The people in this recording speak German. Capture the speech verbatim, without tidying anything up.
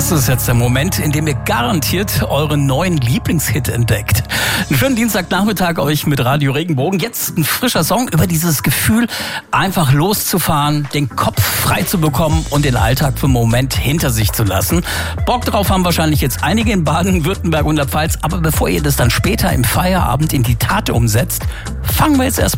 Das ist jetzt der Moment, in dem ihr garantiert euren neuen Lieblingshit entdeckt. Einen schönen Dienstagnachmittag euch mit Radio Regenbogen. Jetzt ein frischer Song über dieses Gefühl, einfach loszufahren, den Kopf frei zu bekommen und den Alltag für einen Moment hinter sich zu lassen. Bock drauf haben wahrscheinlich jetzt einige in Baden-Württemberg und der Pfalz. Aber bevor ihr das dann später im Feierabend in die Tat umsetzt, fangen wir jetzt erst